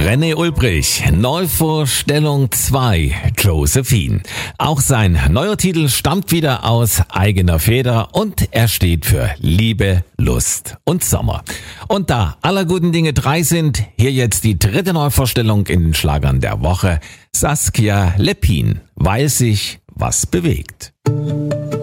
René Ulbrich, Neuvorstellung 2, Josephine. Auch sein neuer Titel stammt wieder aus eigener Feder und er steht für Liebe, Lust und Sommer. Und da aller guten Dinge 3 sind, hier jetzt die dritte Neuvorstellung in den Schlagern der Woche. Saskia Lepin, weil sich was bewegt.